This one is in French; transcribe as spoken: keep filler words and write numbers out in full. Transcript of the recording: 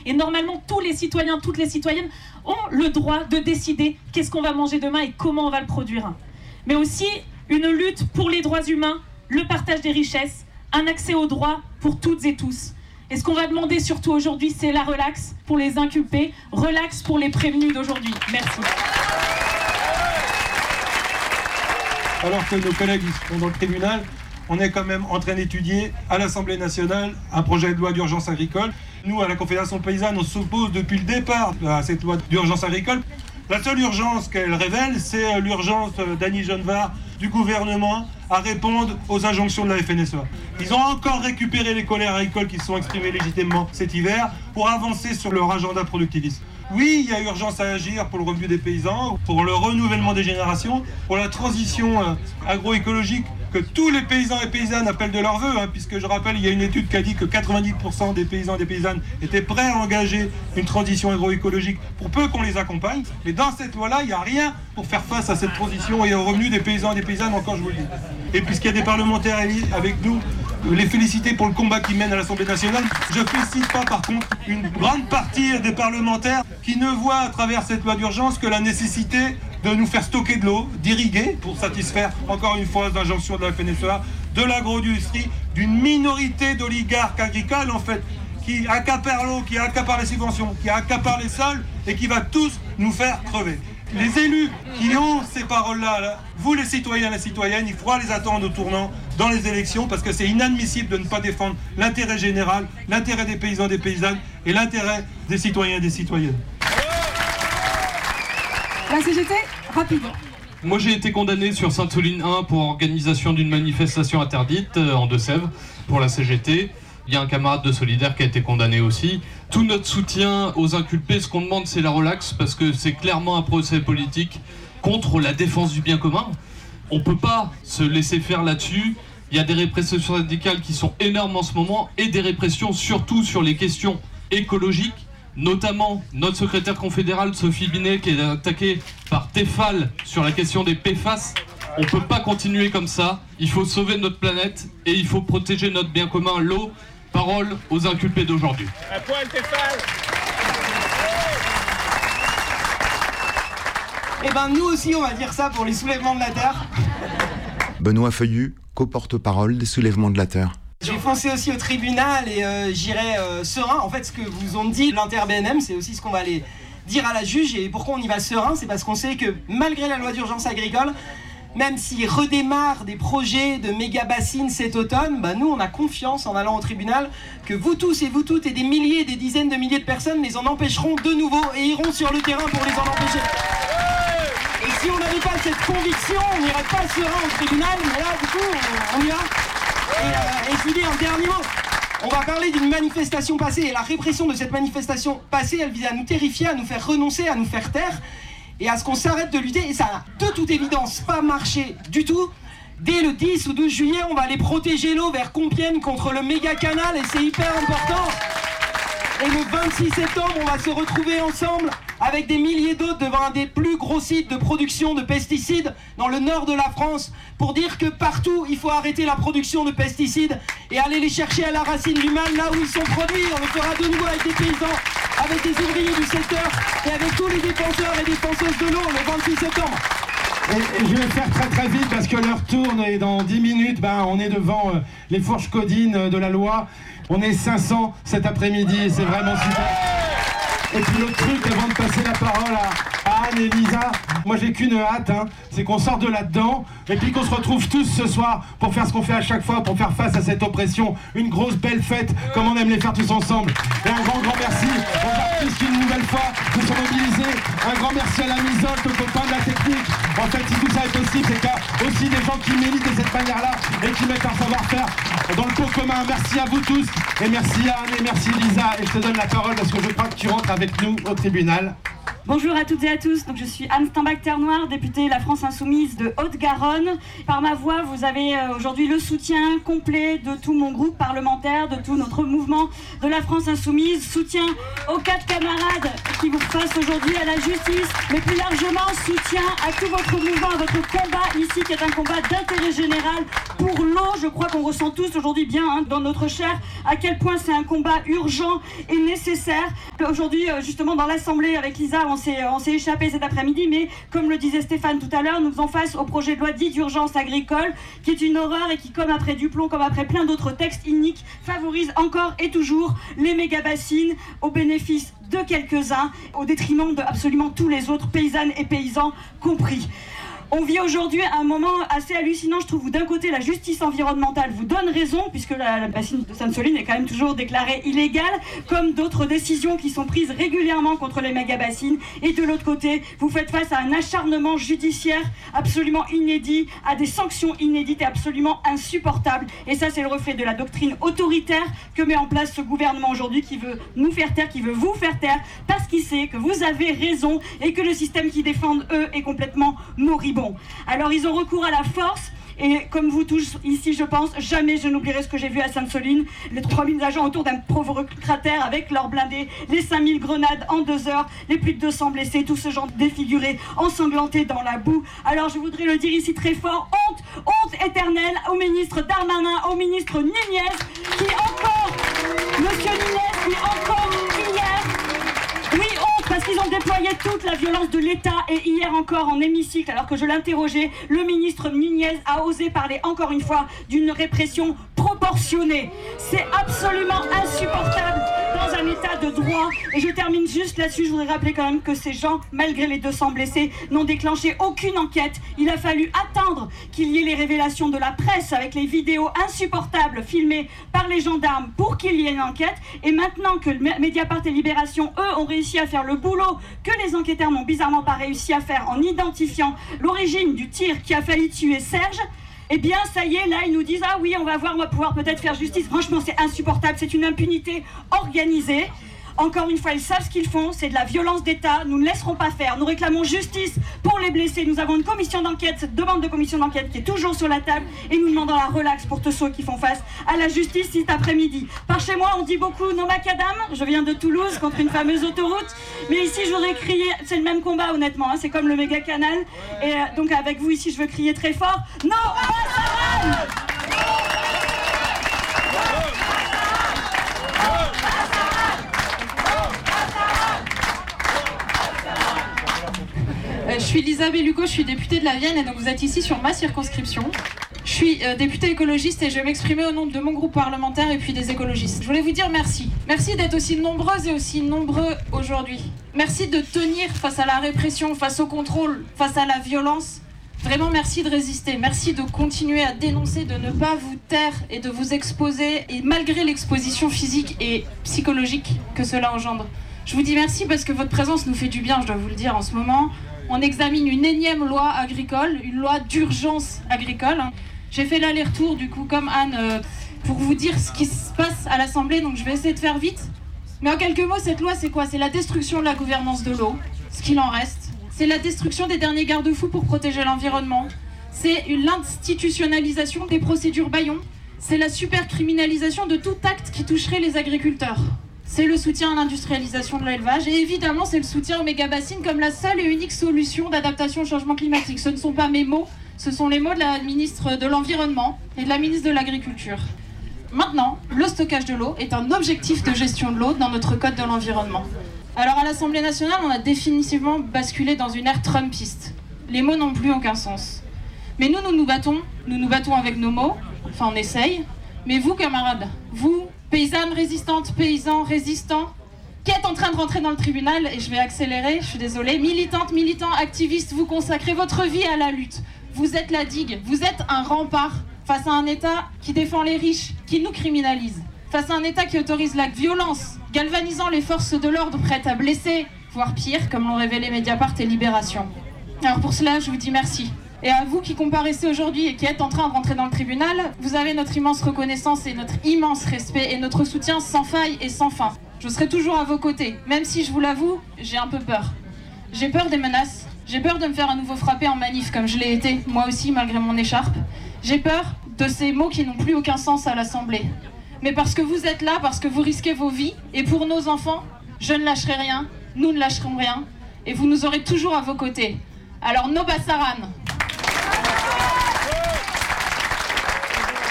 Et normalement, tous les citoyens, toutes les citoyennes ont le droit de décider qu'est-ce qu'on va manger demain et comment on va le produire. Mais aussi une lutte pour les droits humains, le partage des richesses, un accès aux droits pour toutes et tous. Et ce qu'on va demander surtout aujourd'hui, c'est la relaxe pour les inculpés, relax pour les prévenus d'aujourd'hui. Merci. Alors que nos collègues sont dans le tribunal, on est quand même en train d'étudier à l'Assemblée nationale un projet de loi d'urgence agricole. Nous, à la Confédération paysanne, on s'oppose depuis le départ à cette loi d'urgence agricole. La seule urgence qu'elle révèle, c'est l'urgence d'Annie Genevard, du gouvernement, à répondre aux injonctions de la F N S E A. Ils ont encore récupéré les colères agricoles qui se sont exprimées légitimement cet hiver pour avancer sur leur agenda productiviste. Oui, il y a urgence à agir pour le revenu des paysans, pour le renouvellement des générations, pour la transition agroécologique que tous les paysans et paysannes appellent de leur vœu, hein, puisque je rappelle, il y a une étude qui a dit que quatre-vingt-dix pour cent des paysans et des paysannes étaient prêts à engager une transition agroécologique pour peu qu'on les accompagne. Mais dans cette loi-là, il n'y a rien pour faire face à cette transition et au revenu des paysans et des paysannes, encore je vous le dis. Et puisqu'il y a des parlementaires avec nous, les féliciter pour le combat qu'ils mènent à l'Assemblée nationale. Je ne félicite pas par contre une grande partie des parlementaires qui ne voient à travers cette loi d'urgence que la nécessité de nous faire stocker de l'eau, d'irriguer pour satisfaire encore une fois les injonctions de la F N S E A, de l'agro-industrie, d'une minorité d'oligarques agricoles en fait, qui accaparent l'eau, qui accaparent les subventions, qui accaparent les sols et qui va tous nous faire crever. Les élus qui ont ces paroles-là, là, vous les citoyens et les citoyennes, il faudra les attendre au tournant dans les élections parce que c'est inadmissible de ne pas défendre l'intérêt général, l'intérêt des paysans et des paysannes et l'intérêt des citoyens et des citoyennes. La C G T, rapidement. Moi j'ai été condamné sur Sainte-Soline un pour organisation d'une manifestation interdite euh, en Deux-Sèvres pour la C G T. Il y a un camarade de Solidaire qui a été condamné aussi. Tout notre soutien aux inculpés, ce qu'on demande c'est la relaxe parce que c'est clairement un procès politique contre la défense du bien commun. On ne peut pas se laisser faire là-dessus. Il y a des répressions syndicales qui sont énormes en ce moment et des répressions surtout sur les questions écologiques. Notamment notre secrétaire confédérale Sophie Binet qui est attaquée par Tefal sur la question des P F A S. On ne peut pas continuer comme ça. Il faut sauver notre planète et il faut protéger notre bien commun, l'eau. Parole aux inculpés d'aujourd'hui. À poil Tefal. Eh ben nous aussi on va dire ça pour les soulèvements de la terre. Benoît Feuillu, co-porte-parole des soulèvements de la terre. Je vais foncer aussi au tribunal et euh, j'irai euh, serein. En fait, ce que vous ont dit l'inter-B N M, c'est aussi ce qu'on va aller dire à la juge. Et pourquoi on y va serein, c'est parce qu'on sait que malgré la loi d'urgence agricole, même s'il redémarre des projets de méga bassines cet automne, bah nous on a confiance en allant au tribunal que vous tous et vous toutes et des milliers, des dizaines de milliers de personnes les en empêcheront de nouveau et iront sur le terrain pour les en empêcher. Et si on n'avait pas cette conviction, on n'irait pas serein au tribunal, mais là du coup on, on y va. Et, euh, et je vous dis un dernier mot, on va parler d'une manifestation passée et la répression de cette manifestation passée, elle visait à nous terrifier, à nous faire renoncer, à nous faire taire et à ce qu'on s'arrête de lutter et ça n'a de toute évidence pas marché du tout. Dès le dix ou douze juillet, on va aller protéger l'eau vers Compiègne contre le méga canal et c'est hyper important. Et le vingt-six septembre, on va se retrouver ensemble avec des milliers d'autres devant un des plus gros sites de production de pesticides dans le nord de la France pour dire que partout, il faut arrêter la production de pesticides et aller les chercher à la racine du mal là où ils sont produits. On le fera de nouveau avec des paysans, avec des ouvriers du secteur et avec tous les défenseurs et défenseuses de l'eau le vingt-six septembre. Et, et je vais faire très très vite parce que l'heure tourne et dans dix minutes, ben, on est devant euh, les fourches codines euh, de la loi. On est cinq cents cet après-midi et c'est vraiment super. Et puis l'autre truc, avant de passer la parole à, à Anne et Lisa, moi j'ai qu'une hâte, hein, c'est qu'on sorte de là-dedans et puis qu'on se retrouve tous ce soir pour faire ce qu'on fait à chaque fois, pour faire face à cette oppression. Une grosse belle fête, comme on aime les faire tous ensemble. Et un grand grand merci aux artistes qui une nouvelle fois nous sont mobilisés. Un grand merci à la Misolte, aux copains de la technique. En fait, si tout ça est possible, c'est qu'il y a aussi des gens qui militent de cette manière-là et qui mettent un savoir-faire dans le pot commun. Merci à vous tous et merci à Anne et merci Lisa. Et je te donne la parole parce que je crois que tu rentres avec nous au tribunal. Bonjour à toutes et à tous, donc je suis Anne Steinbach-Ternoir, députée La France Insoumise de Haute-Garonne. Par ma voix, vous avez aujourd'hui le soutien complet de tout mon groupe parlementaire, de tout notre mouvement de La France Insoumise. Soutien aux quatre camarades qui vous face aujourd'hui à la justice, mais plus largement soutien à tout votre mouvement, à votre combat ici qui est un combat d'intérêt général pour l'eau. Je crois qu'on ressent tous aujourd'hui bien hein, dans notre chair à quel point c'est un combat urgent et nécessaire. Aujourd'hui, justement, dans l'Assemblée avec Lisa, on s'est, on s'est échappé cet après-midi, mais comme le disait Stéphane tout à l'heure, nous faisons face au projet de loi dit d'urgence agricole, qui est une horreur et qui, comme après Duplon, comme après plein d'autres textes iniques, favorise encore et toujours les méga-bassines au bénéfice de quelques-uns, au détriment de absolument tous les autres, paysannes et paysans compris. On vit aujourd'hui un moment assez hallucinant, je trouve, où d'un côté la justice environnementale vous donne raison, puisque la, la bassine de Sainte-Soline est quand même toujours déclarée illégale, comme d'autres décisions qui sont prises régulièrement contre les méga-bassines, et de l'autre côté, vous faites face à un acharnement judiciaire absolument inédit, à des sanctions inédites et absolument insupportables. Et ça, c'est le reflet de la doctrine autoritaire que met en place ce gouvernement aujourd'hui, qui veut nous faire taire, qui veut vous faire taire, parce qu'il sait que vous avez raison et que le système qu'ils défendent, eux, est complètement moribond. Alors ils ont recours à la force et comme vous tous ici je pense, jamais je n'oublierai ce que j'ai vu à Sainte-Soline, les trois mille agents autour d'un pauvre cratère avec leurs blindés, les cinq mille grenades en deux heures, les plus de deux cents blessés, tout ce genre défiguré, ensanglanté dans la boue. Alors je voudrais le dire ici très fort, honte, honte éternelle au ministre Darmanin, au ministre Nunez, qui encore, monsieur Nunez, qui encore hier, oui honte, parce qu'ils ont déployé toute la violence de l'État et hier encore en hémicycle, alors que je l'interrogeais, le ministre Nunez a osé parler encore une fois d'une répression proportionnée. C'est absolument insupportable dans un état de droit. Et je termine juste là-dessus, je voudrais rappeler quand même que ces gens, malgré les deux cents blessés, n'ont déclenché aucune enquête. Il a fallu attendre qu'il y ait les révélations de la presse avec les vidéos insupportables filmées par les gendarmes pour qu'il y ait une enquête. Et maintenant que Mediapart et Libération, eux, ont réussi à faire le boulot que les enquêteurs n'ont bizarrement pas réussi à faire en identifiant l'origine du tir qui a failli tuer Serge, eh bien ça y est, là ils nous disent ah oui on va voir, on va pouvoir peut-être faire justice. Franchement c'est insupportable, c'est une impunité organisée. Encore une fois, ils savent ce qu'ils font, c'est de la violence d'État, nous ne laisserons pas faire, nous réclamons justice pour les blessés, nous avons une commission d'enquête, cette demande de commission d'enquête qui est toujours sur la table et nous demandons la relaxe pour tous ceux qui font face à la justice cet après-midi. Par chez moi, on dit beaucoup non macadam, je viens de Toulouse contre une fameuse autoroute, mais ici je voudrais crier, c'est le même combat honnêtement, hein, c'est comme le méga canal, et euh, donc avec vous ici je veux crier très fort, non macadam. Je suis Lisa Bellucco, je suis députée de la Vienne et donc vous êtes ici sur ma circonscription. Je suis euh, députée écologiste et je vais m'exprimer au nom de mon groupe parlementaire et puis des écologistes. Je voulais vous dire merci. Merci d'être aussi nombreuses et aussi nombreux aujourd'hui. Merci de tenir face à la répression, face au contrôle, face à la violence. Vraiment merci de résister, merci de continuer à dénoncer, de ne pas vous taire et de vous exposer, et malgré l'exposition physique et psychologique que cela engendre. Je vous dis merci parce que votre présence nous fait du bien, je dois vous le dire en ce moment. On examine une énième loi agricole, une loi d'urgence agricole. J'ai fait l'aller-retour du coup comme Anne euh, pour vous dire ce qui se passe à l'Assemblée, donc je vais essayer de faire vite. Mais en quelques mots, cette loi c'est quoi? C'est la destruction de la gouvernance de l'eau, ce qu'il en reste. C'est la destruction des derniers garde-fous pour protéger l'environnement. C'est l'institutionnalisation des procédures bâillons. C'est la supercriminalisation de tout acte qui toucherait les agriculteurs. C'est le soutien à l'industrialisation de l'élevage et évidemment c'est le soutien aux méga-bassines comme la seule et unique solution d'adaptation au changement climatique. Ce ne sont pas mes mots, ce sont les mots de la ministre de l'Environnement et de la ministre de l'Agriculture. Maintenant, le stockage de l'eau est un objectif de gestion de l'eau dans notre code de l'environnement. Alors à l'Assemblée nationale, on a définitivement basculé dans une ère trumpiste. Les mots n'ont plus aucun sens. Mais nous, nous nous battons, nous nous battons avec nos mots, enfin on essaye. Mais vous, camarades, vous, paysannes résistantes, paysans résistants, qui êtes en train de rentrer dans le tribunal, et je vais accélérer, je suis désolée, militantes, militants, activistes, vous consacrez votre vie à la lutte. Vous êtes la digue, vous êtes un rempart face à un État qui défend les riches, qui nous criminalise, face à un État qui autorise la violence, galvanisant les forces de l'ordre prêtes à blesser, voire pire, comme l'ont révélé Mediapart et Libération. Alors pour cela, je vous dis merci. Et à vous qui comparaissez aujourd'hui et qui êtes en train de rentrer dans le tribunal, vous avez notre immense reconnaissance et notre immense respect et notre soutien sans faille et sans fin. Je serai toujours à vos côtés, même si je vous l'avoue, j'ai un peu peur. J'ai peur des menaces. J'ai peur de me faire à nouveau frapper en manif comme je l'ai été, moi aussi, malgré mon écharpe. J'ai peur de ces mots qui n'ont plus aucun sens à l'Assemblée. Mais parce que vous êtes là, parce que vous risquez vos vies, et pour nos enfants, je ne lâcherai rien, nous ne lâcherons rien, et vous nous aurez toujours à vos côtés. Alors, no Basaran!